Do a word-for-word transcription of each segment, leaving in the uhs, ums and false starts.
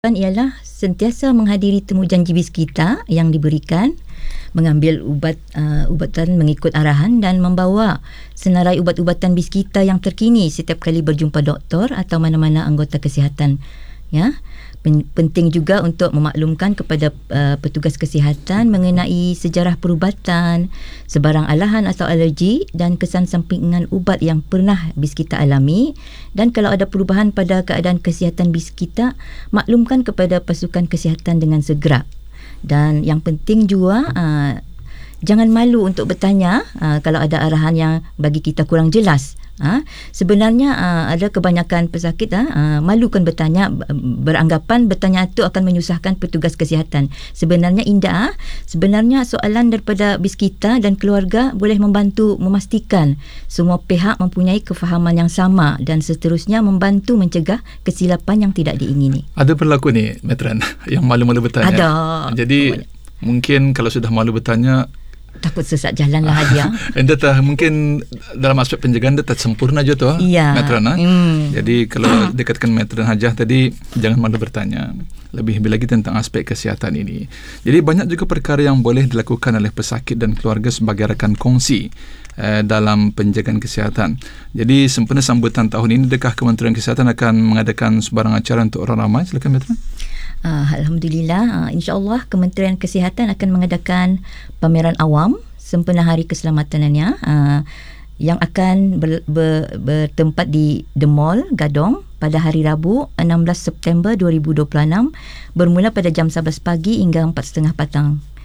Ialah sentiasa menghadiri temu janji bis kita yang diberikan, mengambil ubat uh, ubatan mengikut arahan dan membawa senarai ubat-ubatan bis kita yang terkini setiap kali berjumpa doktor atau mana-mana anggota kesihatan. Ya, penting juga untuk memaklumkan kepada uh, petugas kesihatan mengenai sejarah perubatan, sebarang alahan atau alergi dan kesan sampingan ubat yang pernah bis kita alami, dan kalau ada perubahan pada keadaan kesihatan bis kita, maklumkan kepada pasukan kesihatan dengan segera. Dan yang penting juga uh, jangan malu untuk bertanya uh, kalau ada arahan yang bagi kita kurang jelas. Ha, sebenarnya uh, ada kebanyakan pesakit uh, uh, malukan bertanya, beranggapan bertanya itu akan menyusahkan petugas kesihatan. Sebenarnya indah, sebenarnya soalan daripada bis kita dan keluarga boleh membantu memastikan semua pihak mempunyai kefahaman yang sama dan seterusnya membantu mencegah kesilapan yang tidak diingini. Ada berlaku ni, Matron, yang malu-malu bertanya? Ada. Jadi mungkin kalau sudah malu bertanya, takut sesat jalan lah dia. Anda tak mungkin dalam aspek penjagaan dia tak sempurna je tu, ya. Matron. Hmm. Jadi kalau dekatkan Matron Hajah tadi, jangan malu bertanya. Lebih-lebih lagi tentang aspek kesihatan ini. Jadi banyak juga perkara yang boleh dilakukan oleh pesakit dan keluarga sebagai rakan kongsi eh, dalam penjagaan kesihatan. Jadi sempena sambutan tahun ini, adakah Kementerian Kesihatan akan mengadakan sebarang acara untuk orang ramai? Silakan Matron. Uh, Alhamdulillah, uh, insyaAllah Kementerian Kesihatan akan mengadakan pameran awam sempena Hari Keselamatannya uh, yang akan ber, ber, bertempat di The Mall Gadong pada hari Rabu enam belas September dua ribu dua puluh enam bermula pada jam sebelas pagi hingga empat tiga puluh petang.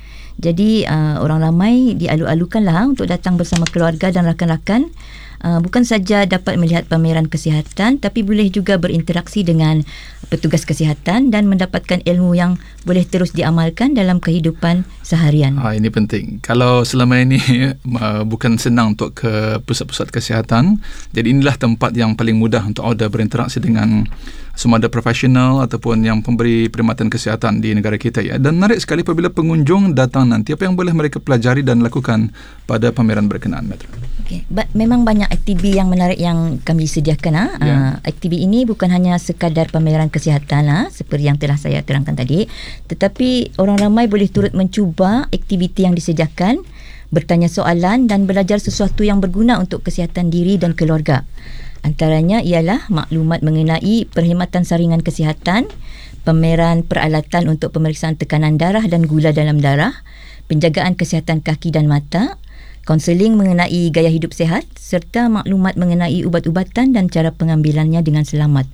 Jadi uh, orang ramai dialu-alukanlah untuk datang bersama keluarga dan rakan-rakan. Uh, bukan saja dapat melihat pameran kesihatan, tapi boleh juga berinteraksi dengan petugas kesihatan dan mendapatkan ilmu yang boleh terus diamalkan dalam kehidupan seharian. Ha, ini penting. Kalau selama ini uh, bukan senang untuk ke pusat-pusat kesihatan, jadi inilah tempat yang paling mudah untuk anda berinteraksi dengan semua ada profesional ataupun yang pemberi perkhidmatan kesihatan di negara kita, ya. Dan menarik sekali apabila pengunjung datang nanti, apa yang boleh mereka pelajari dan lakukan pada pameran berkenaan, Matron? Okay. Ba- memang banyak aktiviti yang menarik yang kami sediakan. Ha? Yeah. Uh, aktiviti ini bukan hanya sekadar pameran kesihatan, ha? seperti yang telah saya terangkan tadi, tetapi orang ramai boleh turut mencuba aktiviti yang disediakan, bertanya soalan dan belajar sesuatu yang berguna untuk kesihatan diri dan keluarga. Antaranya ialah maklumat mengenai perkhidmatan saringan kesihatan, pameran peralatan untuk pemeriksaan tekanan darah dan gula dalam darah, penjagaan kesihatan kaki dan mata, konseling mengenai gaya hidup sihat, serta maklumat mengenai ubat-ubatan dan cara pengambilannya dengan selamat.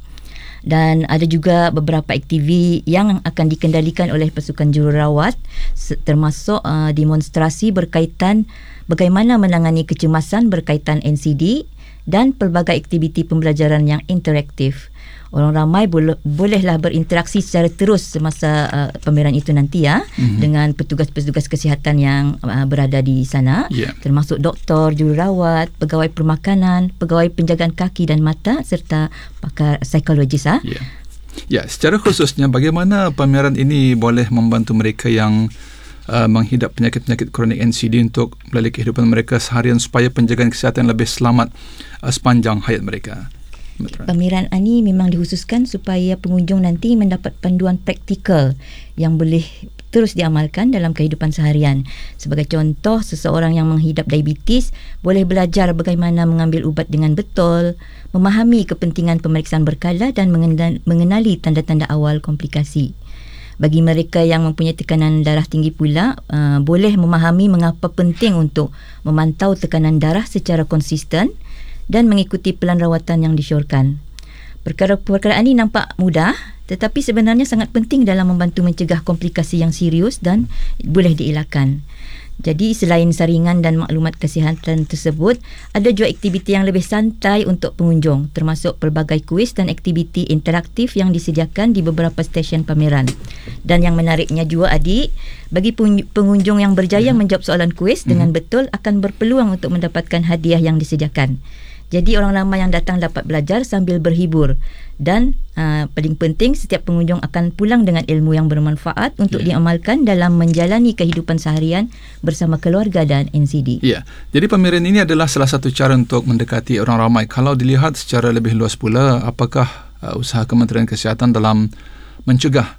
Dan ada juga beberapa aktiviti yang akan dikendalikan oleh pasukan jururawat, termasuk uh, demonstrasi berkaitan bagaimana menangani kecemasan berkaitan N C D dan pelbagai aktiviti pembelajaran yang interaktif. Orang ramai boleh, bolehlah berinteraksi secara terus semasa uh, pameran itu nanti, ya, mm-hmm. dengan petugas-petugas kesihatan yang uh, berada di sana, yeah. termasuk doktor, jururawat, pegawai permakanan, pegawai penjagaan kaki dan mata serta pakar psikologis. Ha? Ya, yeah. Secara khususnya bagaimana pameran ini boleh membantu mereka yang Uh, menghidap penyakit-penyakit kronik N C D untuk melalui kehidupan mereka seharian supaya penjagaan kesihatan lebih selamat uh, sepanjang hayat mereka? Pameran ini memang dikhususkan supaya pengunjung nanti mendapat panduan praktikal yang boleh terus diamalkan dalam kehidupan seharian. Sebagai contoh, seseorang yang menghidap diabetes boleh belajar bagaimana mengambil ubat dengan betul, memahami kepentingan pemeriksaan berkala dan mengenali tanda-tanda awal komplikasi. Bagi mereka yang mempunyai tekanan darah tinggi pula, uh, boleh memahami mengapa penting untuk memantau tekanan darah secara konsisten dan mengikuti pelan rawatan yang disyorkan. Perkara-perkara ini nampak mudah, tetapi sebenarnya sangat penting dalam membantu mencegah komplikasi yang serius dan boleh dielakkan. Jadi selain saringan dan maklumat kesihatan tersebut, ada juga aktiviti yang lebih santai untuk pengunjung, termasuk pelbagai kuis dan aktiviti interaktif yang disediakan di beberapa stesen pameran. Dan yang menariknya juga, adik, bagi pengunjung yang berjaya hmm. menjawab soalan kuis hmm. dengan betul akan berpeluang untuk mendapatkan hadiah yang disediakan. Jadi orang ramai yang datang dapat belajar sambil berhibur. Dan uh, paling penting, setiap pengunjung akan pulang dengan ilmu yang bermanfaat untuk yeah. diamalkan dalam menjalani kehidupan seharian bersama keluarga dan N C D. Ya, yeah. Jadi pameran ini adalah salah satu cara untuk mendekati orang ramai. Kalau dilihat secara lebih luas pula, apakah uh, usaha Kementerian Kesihatan dalam mencegah